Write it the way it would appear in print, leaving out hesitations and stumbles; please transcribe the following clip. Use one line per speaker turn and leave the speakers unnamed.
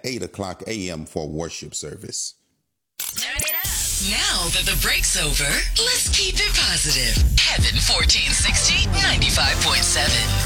8 o'clock a.m. for worship service.
Turn it up. Now that the break's over, let's keep it positive. Heaven 1460, 95.7.